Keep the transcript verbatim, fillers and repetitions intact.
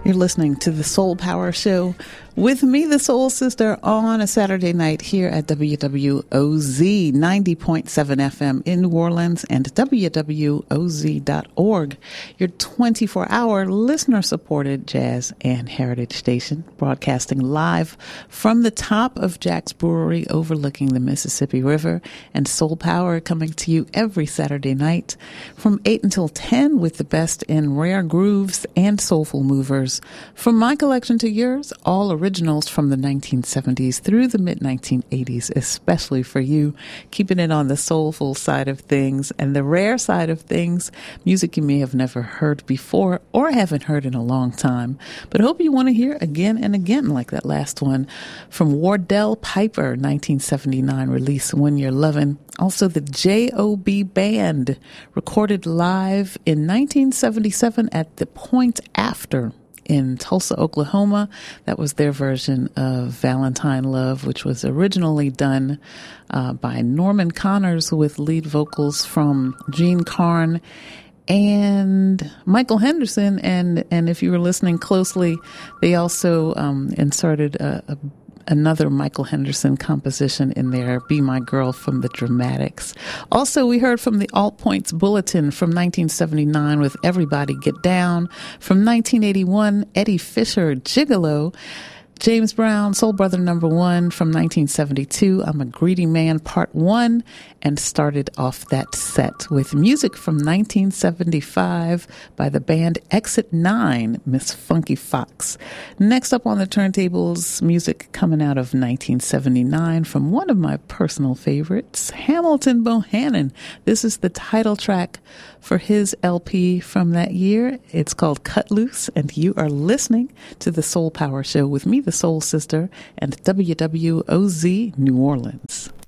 You're listening to the Soul Power Show with me, the Soul Sister, on a Saturday night here at W W O Z ninety point seven F M in New Orleans and W W O Z dot org, your twenty-four hour listener-supported jazz and heritage station, broadcasting live from the top of Jack's Brewery overlooking the Mississippi River, and Soul Power coming to you every Saturday night from eight until ten with the best in rare grooves and soulful movers. From my collection to yours, all originals from the nineteen seventies through the mid nineteen eighties, especially for you, keeping it on the soulful side of things and the rare side of things, music you may have never heard before or haven't heard in a long time, but hope you want to hear again and again, like that last one from Wardell Piper, nineteen seventy-nine release, When You're Lovin'. Also the J O B Band, recorded live in nineteen seventy-seven at the Point After in Tulsa, Oklahoma. That was their version of Valentine Love, which was originally done uh, by Norman Connors with lead vocals from Gene Carn and Michael Henderson. And, and if you were listening closely, they also um, inserted a, a another Michael Henderson composition in there, Be My Girl from the Dramatics. Also, we heard from the Alt Points Bulletin from nineteen seventy-nine with Everybody Get Down. From nineteen eighty-one, Eddie Fisher, Gigolo. James Brown, Soul Brother Number One from nineteen seventy-two, I'm a Greedy Man Part One, and started off that set with music from nineteen seventy-five by the band Exit Nine, Miss Funky Fox. Next up on the turntables, music coming out of nineteen seventy-nine from one of my personal favorites, Hamilton Bohannon. This is the title track for his L P from that year. It's called Cut Loose, and you are listening to the Soul Power Show with me, the Soul Sister, and W W O Z New Orleans.